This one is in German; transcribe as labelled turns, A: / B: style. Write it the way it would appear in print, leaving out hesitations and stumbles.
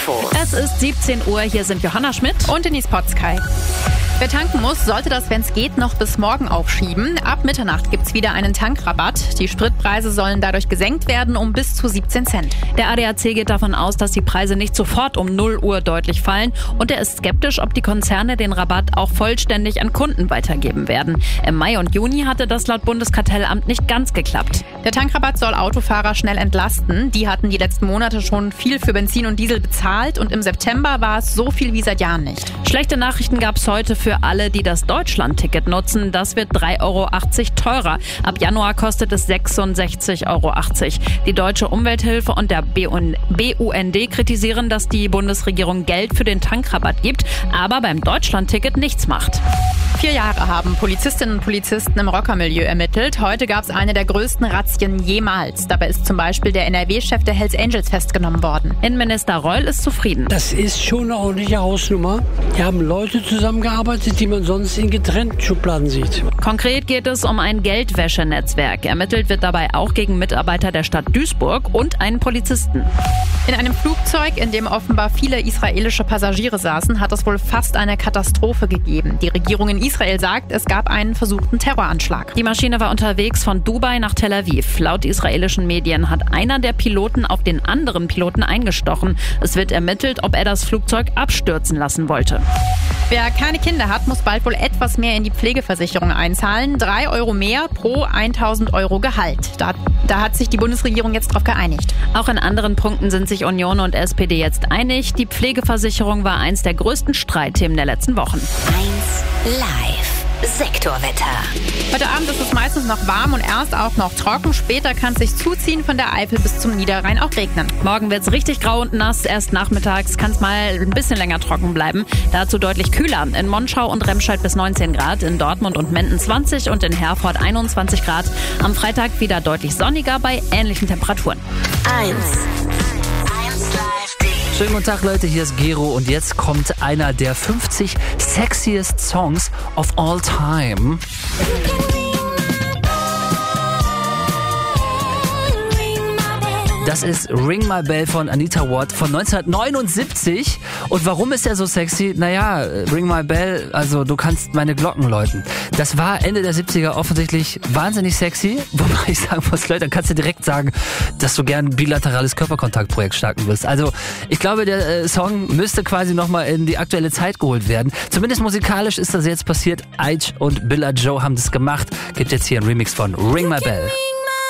A: Es ist 17 Uhr, hier sind Johanna Schmidt
B: und Denise Potzkei. Wer tanken muss, sollte das, wenn es geht, noch bis morgen aufschieben. Ab Mitternacht gibt's wieder einen Tankrabatt. Die Spritpreise sollen dadurch gesenkt werden um bis zu 17 Cent.
A: Der ADAC geht davon aus, dass die Preise nicht sofort um 0 Uhr deutlich fallen und er ist skeptisch, ob die Konzerne den Rabatt auch vollständig an Kunden weitergeben werden. Im Mai und Juni hatte das laut Bundeskartellamt nicht ganz geklappt.
B: Der Tankrabatt soll Autofahrer schnell entlasten. Die hatten die letzten Monate schon viel für Benzin und Diesel bezahlt und im September war es so viel wie seit Jahren nicht.
A: Schlechte Nachrichten gab's heute für alle, die das Deutschland-Ticket nutzen. Das wird 3,80 Euro teurer. Ab Januar kostet es 66,80 Euro. Die Deutsche Umwelthilfe und der BUND kritisieren, dass die Bundesregierung Geld für den Tankrabatt gibt, aber beim Deutschland-Ticket nichts macht.
B: 4 Jahre haben Polizistinnen und Polizisten im Rockermilieu ermittelt. Heute gab es eine der größten Razzien jemals. Dabei ist zum Beispiel der NRW-Chef der Hells Angels festgenommen worden.
A: Innenminister Reul ist zufrieden.
C: Das ist schon eine ordentliche Hausnummer. Hier haben Leute zusammengearbeitet, die man sonst in getrennten Schubladen sieht.
A: Konkret geht es um ein Geldwäschenetzwerk. Ermittelt wird dabei auch gegen Mitarbeiter der Stadt Duisburg und einen Polizisten.
B: In einem Flugzeug, in dem offenbar viele israelische Passagiere saßen, hat es wohl fast eine Katastrophe gegeben. Die Regierung in Israel sagt, es gab einen versuchten Terroranschlag.
A: Die Maschine war unterwegs von Dubai nach Tel Aviv. Laut israelischen Medien hat einer der Piloten auf den anderen Piloten eingestochen. Es wird ermittelt, ob er das Flugzeug abstürzen lassen wollte.
B: Wer keine Kinder hat, muss bald wohl etwas mehr in die Pflegeversicherung einzahlen. 3 Euro mehr pro 1.000 Euro Gehalt. Da hat sich die Bundesregierung jetzt drauf geeinigt.
A: Auch in anderen Punkten sind sich Union und SPD jetzt einig. Die Pflegeversicherung war eins der größten Streitthemen der letzten Wochen.
D: 1 Live. Sektorwetter.
B: Heute Abend ist es meistens noch warm und erst auch noch trocken. Später kann es sich zuziehen, von der Eifel bis zum Niederrhein auch regnen.
A: Morgen wird es richtig grau und nass. Erst nachmittags kann es mal ein bisschen länger trocken bleiben. Dazu deutlich kühler. In Monschau und Remscheid bis 19 Grad, in Dortmund und Menden 20 und in Herford 21 Grad. Am Freitag wieder deutlich sonniger bei ähnlichen Temperaturen.
D: 1
E: Schönen guten Tag, Leute, hier ist Gero und jetzt kommt einer der 50 sexiest Songs of all time. Das ist Ring My Bell von Anita Ward von 1979. Und warum ist er so sexy? Naja, Ring My Bell, also du kannst meine Glocken läuten. Das war Ende der 70er offensichtlich wahnsinnig sexy. Wobei ich sagen muss, Leute, dann kannst du direkt sagen, dass du gern ein bilaterales Körperkontaktprojekt starten willst. Also ich glaube, der Song müsste quasi nochmal in die aktuelle Zeit geholt werden. Zumindest musikalisch ist das jetzt passiert. Aitch und Billa Joe haben das gemacht. Gibt jetzt hier einen Remix von Ring My Bell.